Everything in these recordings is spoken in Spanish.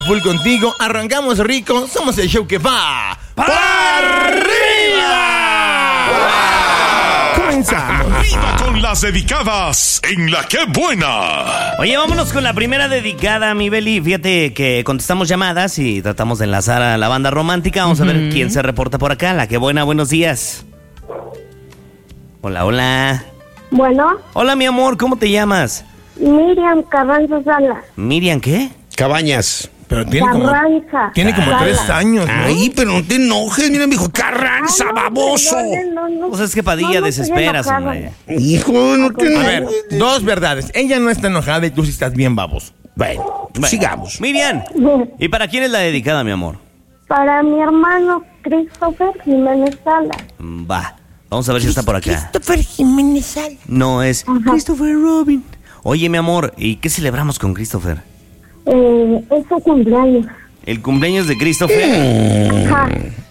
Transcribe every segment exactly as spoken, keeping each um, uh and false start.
Full contigo, arrancamos rico, somos el show que va ¡para arriba! ¡Wow! Comenzamos. ¡Arriba con las dedicadas en La Que Buena! Oye, vámonos con la primera dedicada, mi Beli. Fíjate que contestamos llamadas y tratamos de enlazar a la banda romántica. Vamos uh-huh. a ver quién se reporta por acá. La Que Buena, buenos días. Hola, hola. Bueno. Hola, mi amor, ¿cómo te llamas? Miriam Carranza Sala. ¿Miriam qué? Cabañas. Pero tiene como, Carranza. tiene como tres años, ¿no? Ay, pero no te enojes, mira, me dijo Carranza, Ah, no, baboso. perdón, no, no. Pues es que Padilla No, no desesperas, estoy hombre. Hijo, no te A ver, enojes. dos verdades. Ella no está enojada y tú sí estás bien, babos. Bueno, Bueno, sigamos. Miriam, ¿y para quién es la dedicada, mi amor? Para mi hermano Christopher Jiménez Sala. Va, vamos a ver si está por acá. Christopher Jiménez Sala. No, es Ajá. Christopher Robin. Oye, mi amor, ¿y qué celebramos con Christopher? Eh, es su cumpleaños. ¿El cumpleaños de Christopher? Ajá.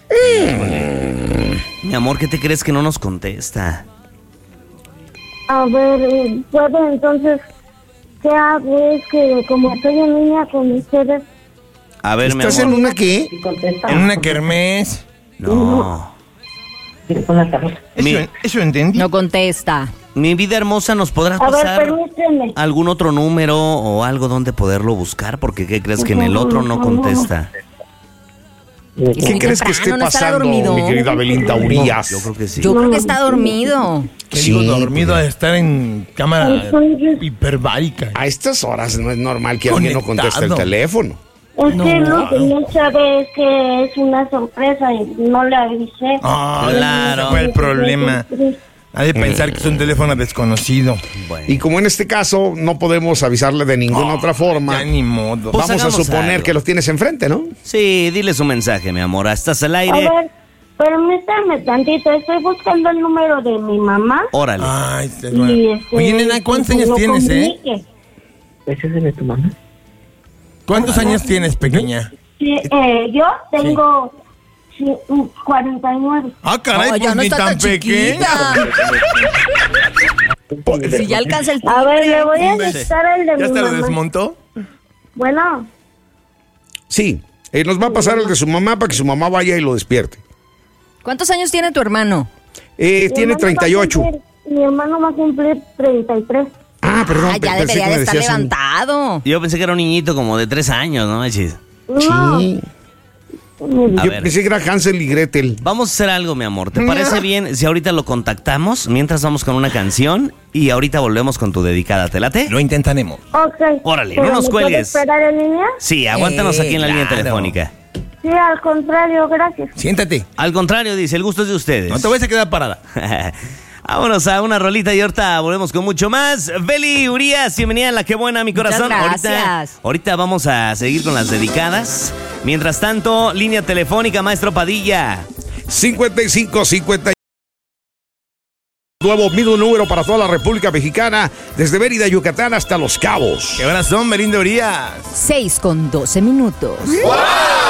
Mi amor, ¿qué te crees que no nos contesta? A ver, eh, puedo entonces, ¿qué hago? Es que como estoy en línea con ustedes, A ver, mi ¿Estás amor. en una qué? En una kermés. No. Mi, Eso, eso entendí. No contesta. mi vida hermosa, ¿nos podrás a ver, pasar permíteme. algún otro número o algo donde poderlo buscar? Porque ¿qué crees que en el otro no contesta? ¿Qué Muy crees que temprano, esté ¿no estará pasando, dormido? mi querida Belinda Urias? Yo creo que sí. Yo creo que está dormido. Que digo, Sí, dormido a estar en cámara hiperbárica. A estas horas no es normal que alguien no conteste el Conectado. teléfono. Es No. que lo que no sabe es que es una sorpresa y no le avisé. Ah, Claro. ese fue el problema. Ha de pensar que es un teléfono desconocido. Bueno. Y como en este caso no podemos avisarle de ninguna Oh, otra forma, Ya ni modo. Pues vamos a hagamos suponer algo. que los tienes enfrente, ¿no? Sí, dile su mensaje, mi amor. Estás al A aire. ver, permítame tantito, estoy buscando el número de mi mamá. Órale. Ay, se Y duele. este, Oye, nena, ¿cuántos que años lo tienes, eh? comunique. ¿Ese es de tu mamá? ¿Cuántos años tienes, pequeña? Sí, eh, yo tengo sí, mm, cuarenta y nueve. Ah, caray, No, ya pues no ni está tan tan pequeña. chiquita. Si ya alcanza el A ver, le voy a Hombre, dictar el de ¿Ya mi se lo mamá. desmontó? Bueno, Sí, eh, nos va a pasar el de su mamá para que su mamá vaya y lo despierte. ¿Cuántos años tiene tu hermano? Eh, mi tiene hermano treinta y ocho. va a cumplir- Mi hermano va a cumplir treinta y tres. Ah, perdón. Ah, ya pensé debería que de me estar decías un- levantado. Yo pensé que era un niñito como de tres años, ¿no, Chis? No, Sí. A Yo ver. pensé que era Hansel y Gretel. Vamos a hacer algo, mi amor. ¿Te parece bien si ahorita lo contactamos? Mientras vamos con una canción y ahorita volvemos con tu dedicada. ¿Te late? Lo intentaremos. ok. Órale, ¿Pero no nos me puede cuelgues. esperar en línea? Sí, aguántanos Eh, aquí en la línea claro. telefónica. Sí, al contrario, gracias. Siéntate. Al contrario, dice, el gusto es de ustedes. No te vayas a quedar parada. Vámonos a una rolita y ahorita volvemos con mucho más. Beli Urias, bienvenida a La Que Buena, mi corazón. Muchas Ahorita, gracias. ahorita vamos a seguir con las dedicadas. Mientras tanto, línea telefónica, maestro Padilla. cincuenta y cinco cincuenta. Nuevo mismo número para toda la República Mexicana, desde Mérida, Yucatán hasta Los Cabos. ¿Qué horas son, Belinda Urias? Seis con doce minutos.